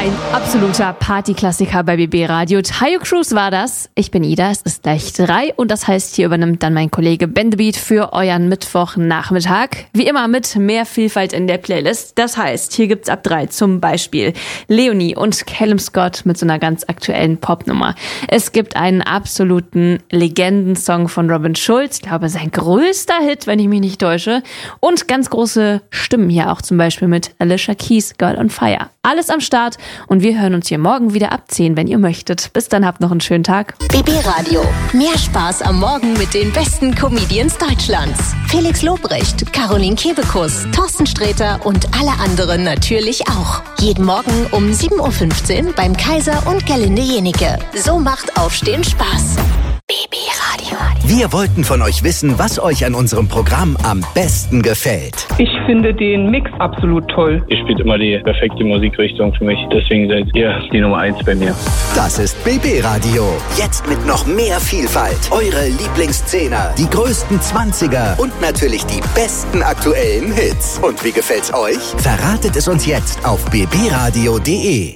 Ein absoluter Partyklassiker bei BB Radio. Tayo Cruz war das. Ich bin Ida, es ist gleich 3 und das heißt, hier übernimmt dann mein Kollege Ben The Beat für euren Mittwochnachmittag. Wie immer mit mehr Vielfalt in der Playlist. Das heißt, hier gibt's ab 3 zum Beispiel Leonie und Callum Scott mit so einer ganz aktuellen Popnummer. Es gibt einen absoluten Legendensong von Robin Schulz. Ich glaube, sein größter Hit, wenn ich mich nicht täusche. Und ganz große Stimmen hier auch zum Beispiel mit Alicia Keys, Girl on Fire. Alles am Start und wir hören uns hier morgen wieder ab 10, wenn ihr möchtet. Bis dann, habt noch einen schönen Tag. BB Radio. Mehr Spaß am Morgen mit den besten Comedians Deutschlands. Felix Lobrecht, Caroline Kebekus, Thorsten Sträter und alle anderen natürlich auch. Jeden Morgen um 7.15 Uhr beim Kaiser und Gerlinde Jenike. So macht Aufstehen Spaß. BB Radio. Wir wollten von euch wissen, was euch an unserem Programm am besten gefällt. Ich finde den Mix absolut toll. Ihr spielt immer die perfekte Musikrichtung für mich. Deswegen seid ihr die Nummer 1 bei mir. Das ist BB Radio. Jetzt mit noch mehr Vielfalt. Eure Lieblingsszehner, die größten 20er und natürlich die besten aktuellen Hits. Und wie gefällt's euch? Verratet es uns jetzt auf bbradio.de.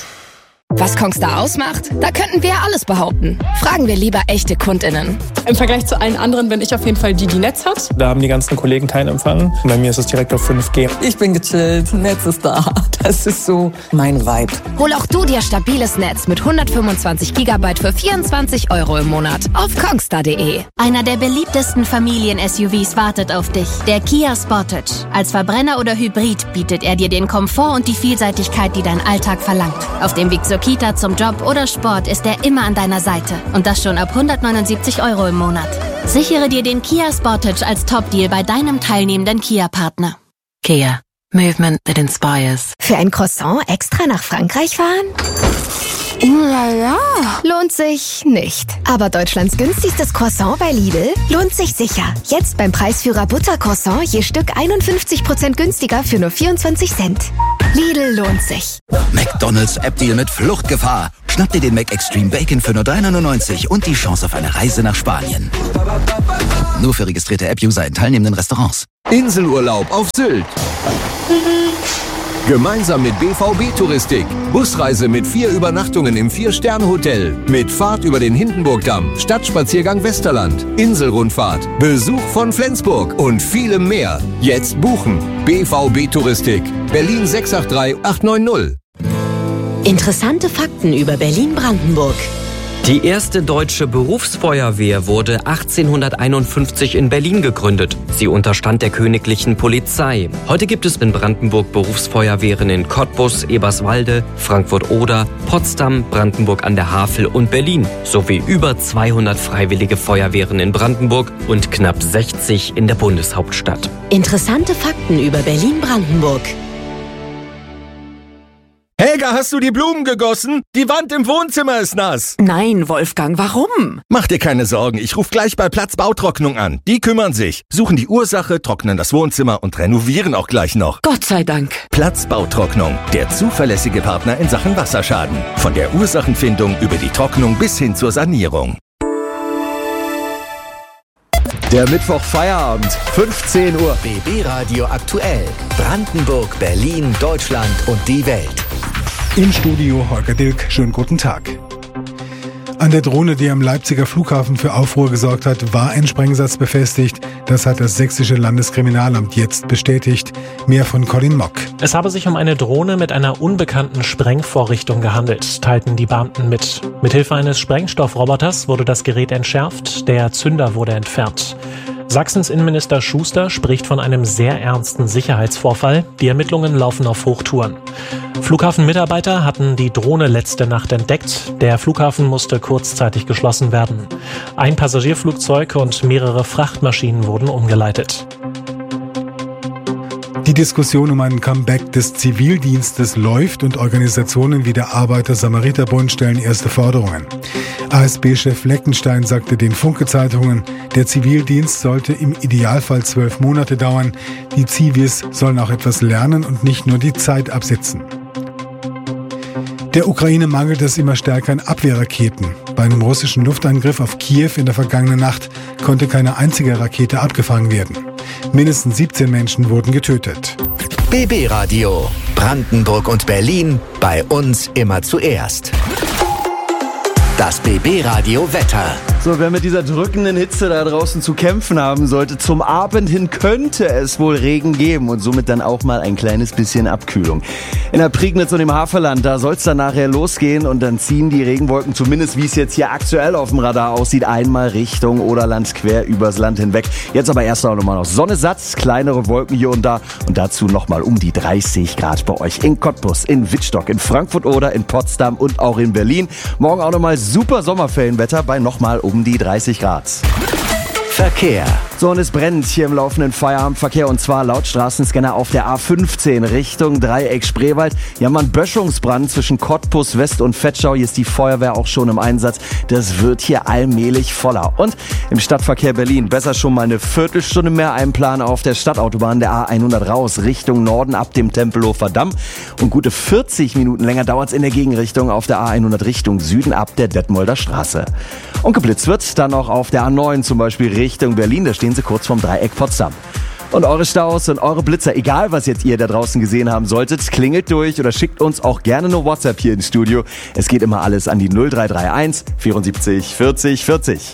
Was Kongstar ausmacht? Da könnten wir alles behaupten. Fragen wir lieber echte KundInnen. Im Vergleich zu allen anderen bin ich auf jeden Fall die Netz hat. Da haben die ganzen Kollegen keinen Empfang. Bei mir ist es direkt auf 5G. Ich bin gechillt, Netz ist da. Das ist so mein Vibe. Hol auch du dir stabiles Netz mit 125 GB für 24 € im Monat auf kongstar.de. Einer der beliebtesten Familien-SUVs wartet auf dich. Der Kia Sportage. Als Verbrenner oder Hybrid bietet er dir den Komfort und die Vielseitigkeit, die dein Alltag verlangt. Auf dem Weg zur Kita, zum Job oder Sport ist er immer an deiner Seite. Und das schon ab 179 € im Monat. Sichere dir den Kia Sportage als Top-Deal bei deinem teilnehmenden Kia-Partner. Kia. Movement that inspires. Für ein Croissant extra nach Frankreich fahren? Ja. Lohnt sich nicht. Aber Deutschlands günstigstes Croissant bei Lidl lohnt sich sicher. Jetzt beim Preisführer Buttercroissant je Stück 51% günstiger für nur 24 Cent. Lidl lohnt sich. McDonald's App-Deal mit Fluchtgefahr. Schnapp dir den Mac Extreme Bacon für nur 3,99 € und die Chance auf eine Reise nach Spanien. Nur für registrierte App-User in teilnehmenden Restaurants. Inselurlaub auf Sylt. Gemeinsam mit BVB Touristik. Busreise mit 4 Übernachtungen im 4-Sterne-Hotel. Mit Fahrt über den Hindenburgdamm, Stadtspaziergang Westerland, Inselrundfahrt, Besuch von Flensburg und vielem mehr. Jetzt buchen. BVB Touristik. Berlin 683 890. Interessante Fakten über Berlin-Brandenburg. Die erste deutsche Berufsfeuerwehr wurde 1851 in Berlin gegründet. Sie unterstand der königlichen Polizei. Heute gibt es in Brandenburg Berufsfeuerwehren in Cottbus, Eberswalde, Frankfurt-Oder, Potsdam, Brandenburg an der Havel und Berlin. Sowie über 200 freiwillige Feuerwehren in Brandenburg und knapp 60 in der Bundeshauptstadt. Interessante Fakten über Berlin-Brandenburg. Helga, hast du die Blumen gegossen? Die Wand im Wohnzimmer ist nass. Nein, Wolfgang, warum? Mach dir keine Sorgen, ich rufe gleich bei Platzbautrocknung an. Die kümmern sich, suchen die Ursache, trocknen das Wohnzimmer und renovieren auch gleich noch. Gott sei Dank. Platzbautrocknung, der zuverlässige Partner in Sachen Wasserschaden. Von der Ursachenfindung über die Trocknung bis hin zur Sanierung. Der Mittwoch Feierabend, 15 Uhr. BB Radio aktuell. Brandenburg, Berlin, Deutschland und die Welt. Im Studio Holger Dilk, schönen guten Tag. An der Drohne, die am Leipziger Flughafen für Aufruhr gesorgt hat, war ein Sprengsatz befestigt. Das hat das sächsische Landeskriminalamt jetzt bestätigt. Mehr von Colin Mock. Es habe sich um eine Drohne mit einer unbekannten Sprengvorrichtung gehandelt, teilten die Beamten mit. Mithilfe eines Sprengstoffroboters wurde das Gerät entschärft, der Zünder wurde entfernt. Sachsens Innenminister Schuster spricht von einem sehr ernsten Sicherheitsvorfall. Die Ermittlungen laufen auf Hochtouren. Flughafenmitarbeiter hatten die Drohne letzte Nacht entdeckt. Der Flughafen musste kurzzeitig geschlossen werden. Ein Passagierflugzeug und mehrere Frachtmaschinen wurden umgeleitet. Die Diskussion um ein Comeback des Zivildienstes läuft und Organisationen wie der Arbeiter-Samariter-Bund stellen erste Forderungen. ASB-Chef Fleckenstein sagte den Funke-Zeitungen, der Zivildienst sollte im Idealfall 12 Monate dauern. Die Zivis sollen auch etwas lernen und nicht nur die Zeit absitzen. Der Ukraine mangelt es immer stärker an Abwehrraketen. Bei einem russischen Luftangriff auf Kiew in der vergangenen Nacht konnte keine einzige Rakete abgefangen werden. Mindestens 17 Menschen wurden getötet. BB Radio. Brandenburg und Berlin, bei uns immer zuerst. Das BB Radio Wetter. So, wer mit dieser drückenden Hitze da draußen zu kämpfen haben sollte, zum Abend hin könnte es wohl Regen geben und somit dann auch mal ein kleines bisschen Abkühlung. In der Prignitz und im Havelland, da soll es dann nachher losgehen und dann ziehen die Regenwolken, zumindest wie es jetzt hier aktuell auf dem Radar aussieht, einmal Richtung Oderland quer übers Land hinweg. Jetzt aber erst noch mal noch Sonne satt, kleinere Wolken hier und da und dazu nochmal um die 30 Grad bei euch in Cottbus, in Wittstock, in Frankfurt oder in Potsdam und auch in Berlin. Morgen auch nochmal super Sommerferienwetter bei nochmal um die 30 Grad. Verkehr. So, und es brennt hier im laufenden Feierabendverkehr und zwar laut Straßenscanner auf der A15 Richtung Dreieck Spreewald. Hier haben wir einen Böschungsbrand zwischen Cottbus West und Vetschau. Hier ist die Feuerwehr auch schon im Einsatz. Das wird hier allmählich voller. Und im Stadtverkehr Berlin besser schon mal eine Viertelstunde mehr einplanen auf der Stadtautobahn der A100 raus Richtung Norden ab dem Tempelhofer Damm. Und gute 40 Minuten länger dauert es in der Gegenrichtung auf der A100 Richtung Süden ab der Detmolder Straße. Und geblitzt wird dann auch auf der A9 zum Beispiel Richtung Berlin. Da stehen sie kurz vorm Dreieck Potsdam. Und eure Staus und eure Blitzer, egal was jetzt ihr da draußen gesehen haben solltet, klingelt durch oder schickt uns auch gerne eine WhatsApp hier ins Studio. Es geht immer alles an die 0331 74 40 40.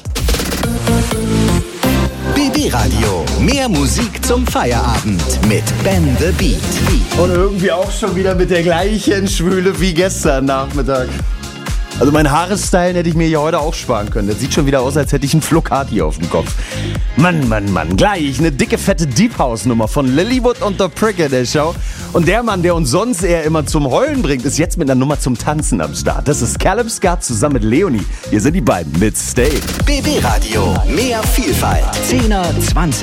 BB Radio. Mehr Musik zum Feierabend mit Ben the Beat. Und irgendwie auch schon wieder mit der gleichen Schwüle wie gestern Nachmittag. Also mein Haaresstylen hätte ich mir hier heute auch sparen können. Das sieht schon wieder aus, als hätte ich einen Flokat hier auf dem Kopf. Mann. Gleich eine dicke, fette Deep House Nummer von Lilywood und The Prick in der Show. Und der Mann, der uns sonst eher immer zum Heulen bringt, ist jetzt mit einer Nummer zum Tanzen am Start. Das ist Caleb Scott zusammen mit Leonie. Hier sind die beiden mit Stay. BB Radio. Mehr Vielfalt. 10er, 20er.